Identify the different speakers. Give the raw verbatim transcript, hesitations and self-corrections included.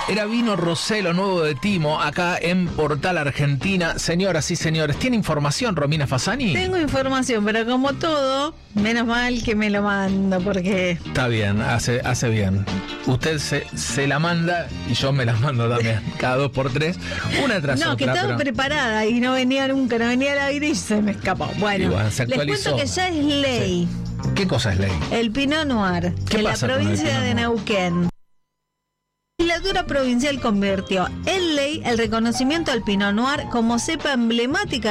Speaker 1: Era vino rosé, lo nuevo de Timo, acá en Portal Argentina. Señoras y señores, ¿tiene información Romina Fasani?
Speaker 2: Tengo información, pero como todo, menos mal que me lo mando, porque...
Speaker 1: Está bien, hace, hace bien. Usted se, se la manda y yo me la mando también, cada dos por tres, una tras
Speaker 2: no,
Speaker 1: otra.
Speaker 2: No, que estaba
Speaker 1: pero...
Speaker 2: preparada y no venía nunca, no venía al aire y se me escapó. Bueno,
Speaker 1: bueno se
Speaker 2: les cuento que ya es ley.
Speaker 1: Sí. ¿Qué cosa es ley?
Speaker 2: El Pinot Noir, que la provincia de Neuquén. La legislatura provincial convirtió en ley el reconocimiento al Pinot Noir como cepa emblemática